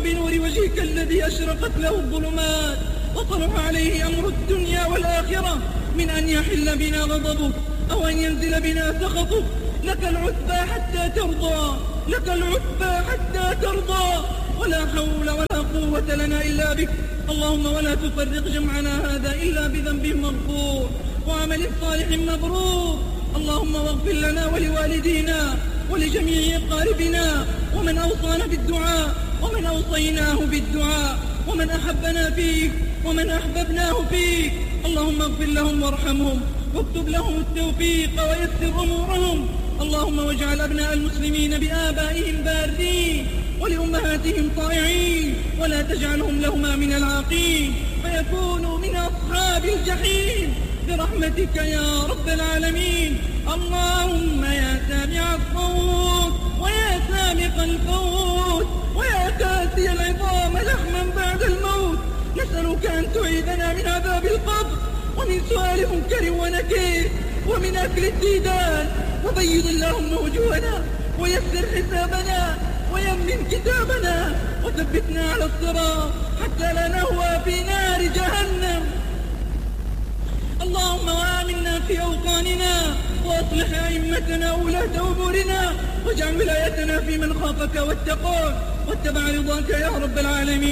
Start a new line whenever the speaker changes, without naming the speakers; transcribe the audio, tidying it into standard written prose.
بنور وجهك الذي أشرقت له الظلمات وطلع عليه أمر الدنيا والآخرة من أن يحل بنا غضبك أو أن ينزل بنا سخطك. لك العتبى حتى ترضى، لك العتبى حتى ترضى، ولا حول ولا قوة لنا إلا بك. اللهم ولا تفرق جمعنا هذا إلا بذنب مغفور وعمل صالح مبرور. اللهم واغفر لنا ولوالدينا ولجميع أقاربنا ومن أوصانا بالدعاء ومن أوصيناه بالدعاء ومن أحبنا فيك ومن أحببناه فيك. اللهم اغفر لهم وارحمهم واكتب لهم التوفيق ويسر أمورهم. اللهم واجعل أبناء المسلمين بآبائهم بارين ولأمهاتهم طائعين، ولا تجعلهم لهما من العاقين فيكونوا من أصحاب الجحيم برحمتك يا رب العالمين. اللهم يا سامع الصوت ويا سامق الفوت ويا كاسي العظام لحما بعد الموت، نسألك أن تعيذنا من عذاب القبر ومن سؤال منكر ونكير ومن أكل الديدان. وبيض اللهم وجوهنا ويسر حسابنا ويمن كتابنا وثبتنا على الصراط حتى لا نهوى في نار جهنم. اللهم وآمنا في أوطاننا وأصلح أئمتنا وولاة أمورنا واجعل ولايتنا في من خافك واتقاك واتبع رضاك يا رب العالمين.